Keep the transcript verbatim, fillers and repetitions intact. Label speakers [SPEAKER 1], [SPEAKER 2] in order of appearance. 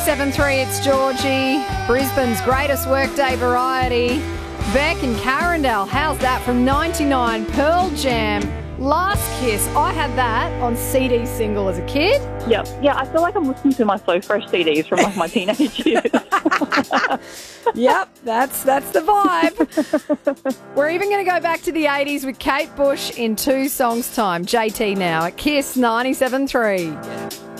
[SPEAKER 1] ninety-seven point three, it's Georgie. Brisbane's greatest workday variety. Beck and Carindale, how's that from ninety-nine? Pearl Jam, Last Kiss. I had that on C D single as a kid.
[SPEAKER 2] Yep. Yeah, I feel like I'm listening to my So Fresh C Ds from like my teenage years.
[SPEAKER 1] Yep, that's that's the vibe. We're even going to go back to the eighties with Kate Bush in two songs' time. J T now at Kiss ninety-seven point three.